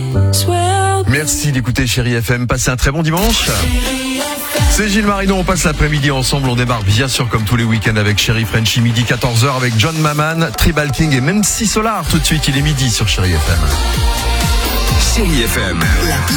Merci d'écouter Chérie FM. Passez un très bon dimanche. C'est Gilles Marino, on passe l'après-midi ensemble. On démarre bien sûr comme tous les week-ends avec Chérie Frenchy, midi 14h avec John Maman, Tribal King et même si Solar. Tout de suite, il est midi sur Chérie FM. Chérie FM.